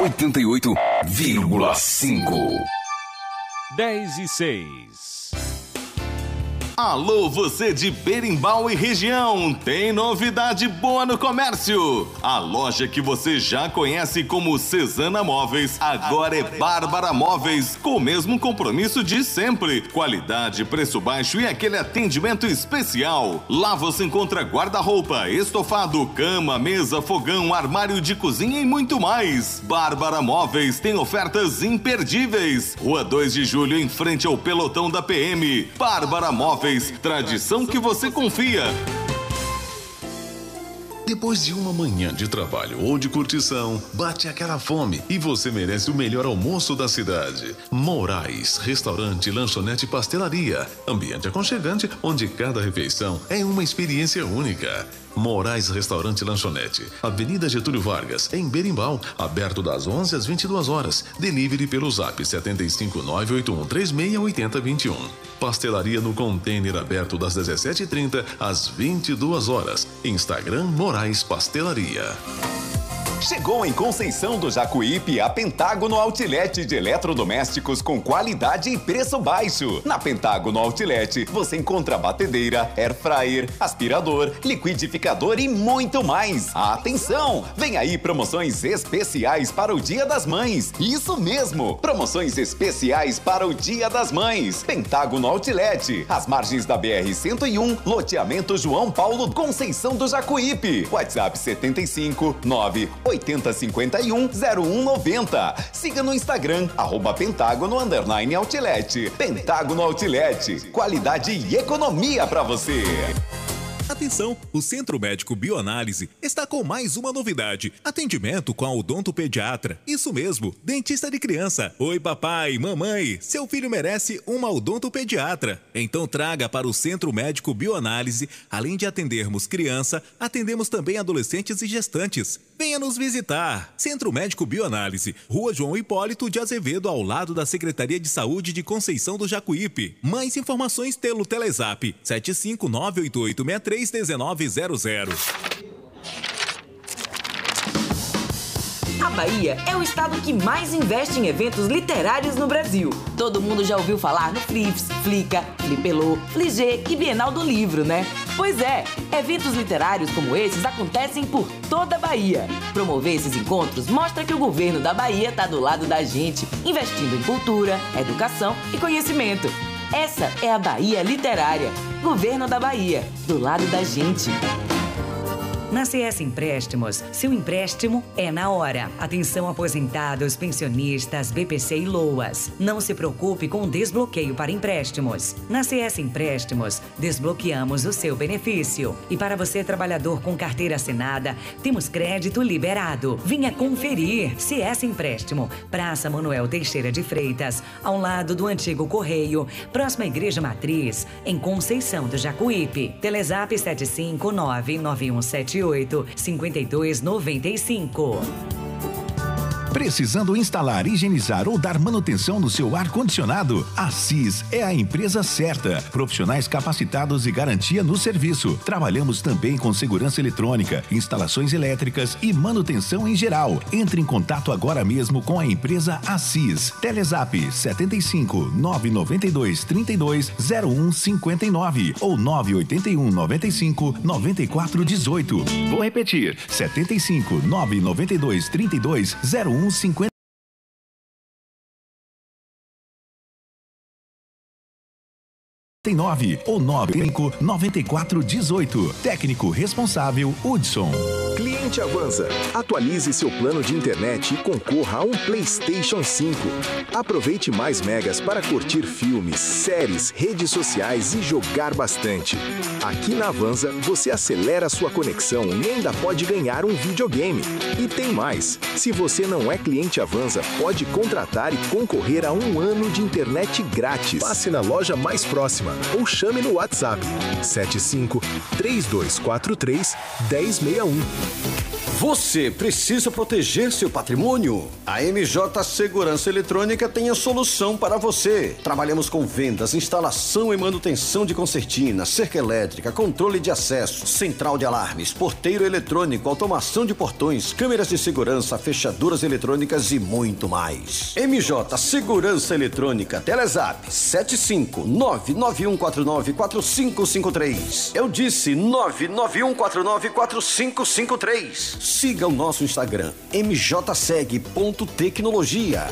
88,5. 10:06. Alô, você de Berimbau e região, tem novidade boa no comércio. A loja que você já conhece como Cesana Móveis, agora é Bárbara Móveis, com o mesmo compromisso de sempre. Qualidade, preço baixo e aquele atendimento especial. Lá você encontra guarda-roupa, estofado, cama, mesa, fogão, armário de cozinha e muito mais. Bárbara Móveis tem ofertas imperdíveis. Rua 2 de Julho, em frente ao pelotão da PM. Bárbara Móveis, tradição que você confia. Depois de uma manhã de trabalho ou de curtição, bate aquela fome e você merece o melhor almoço da cidade. Moraes, restaurante, lanchonete e pastelaria. Ambiente aconchegante, onde cada refeição é uma experiência única. Moraes Restaurante e Lanchonete, Avenida Getúlio Vargas, em Berimbau, aberto das 11 às 22 horas. Delivery pelo Zap 75981368021. Pastelaria no container, aberto das 17h30 às 22 horas. Instagram Moraes Pastelaria. Chegou em Conceição do Jacuípe a Pentágono Outlet de eletrodomésticos com qualidade e preço baixo. Na Pentágono Outlet você encontra batedeira, air fryer, aspirador, liquidificador e muito mais. Atenção! Vem aí promoções especiais para o Dia das Mães. Isso mesmo! Promoções especiais para o Dia das Mães. Pentágono Outlet, às margens da BR-101, loteamento João Paulo, Conceição do Jacuípe. WhatsApp 759-8051-0190. Siga no Instagram, @Pentágono_Outlet. Pentágono Outlet, qualidade e economia pra você. Atenção, o Centro Médico Bioanálise está com mais uma novidade. Atendimento com a odontopediatra. Isso mesmo, dentista de criança. Oi papai, mamãe, seu filho merece uma odontopediatra. Então traga para o Centro Médico Bioanálise. Além de atendermos criança, atendemos também adolescentes e gestantes. Venha nos visitar. Centro Médico Bioanálise, Rua João Hipólito de Azevedo, ao lado da Secretaria de Saúde de Conceição do Jacuípe. Mais informações pelo Telezap 75988631900. A Bahia é o estado que mais investe em eventos literários no Brasil. Todo mundo já ouviu falar no Flips, Flica, Flipelô, Fligê e Bienal do Livro, né? Pois é, eventos literários como esses acontecem por toda a Bahia. Promover esses encontros mostra que o governo da Bahia está do lado da gente, investindo em cultura, educação e conhecimento. Essa é a Bahia Literária. Governo da Bahia, do lado da gente. Na CS Empréstimos, seu empréstimo é na hora. Atenção aposentados, pensionistas, BPC e LOAS. Não se preocupe com o desbloqueio para empréstimos. Na CS Empréstimos, desbloqueamos o seu benefício. E para você, trabalhador com carteira assinada, temos crédito liberado. Venha conferir. CS Empréstimo, Praça Manuel Teixeira de Freitas, ao lado do antigo Correio, próxima à Igreja Matriz, em Conceição do Jacuípe. Telezap 75991785295. Precisando instalar, higienizar ou dar manutenção no seu ar-condicionado? A CIS é a empresa certa. Profissionais capacitados e garantia no serviço. Trabalhamos também com segurança eletrônica, instalações elétricas e manutenção em geral. Entre em contato agora mesmo com a empresa ACIS. Telezap 75 992 32 01 59 ou 981 95 94 18. Vou repetir: 75 992 32 01 50 ou 9418. Técnico responsável Hudson. Cliente Avanza, atualize seu plano de internet e concorra a um PlayStation 5. Aproveite mais megas para curtir filmes, séries, redes sociais e jogar bastante. Aqui na Avanza, você acelera sua conexão e ainda pode ganhar um videogame. E tem mais, se você não é cliente Avanza, pode contratar e concorrer a um ano de internet grátis. Passe na loja mais próxima ou chame no WhatsApp 75 3243 1061. Você precisa proteger seu patrimônio? A MJ Segurança Eletrônica tem a solução para você. Trabalhamos com vendas, instalação e manutenção de concertina, cerca elétrica, controle de acesso, central de alarmes, porteiro eletrônico, automação de portões, câmeras de segurança, fechaduras eletrônicas e muito mais. MJ Segurança Eletrônica, Telezap 75991494553. Eu disse 991494553. Siga o nosso Instagram, mjseg.tecnologia.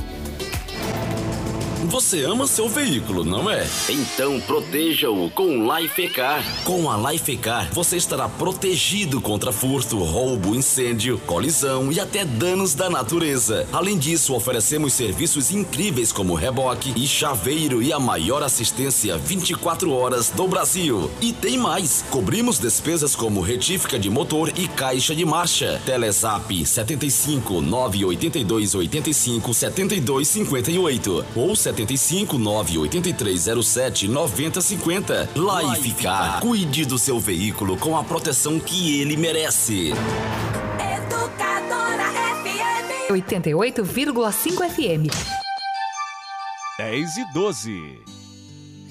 Você ama seu veículo, não é? Então proteja-o com Lifecar. Com a Lifecar, você estará protegido contra furto, roubo, incêndio, colisão e até danos da natureza. Além disso, oferecemos serviços incríveis como reboque e chaveiro e a maior assistência 24 horas do Brasil. E tem mais! Cobrimos despesas como retífica de motor e caixa de marcha. Telezap 75 982 85 72 58 ou 75 98307 9050. Lifecar. Cuide do seu veículo com a proteção que ele merece. Educadora FM 88,5 FM. 10:12.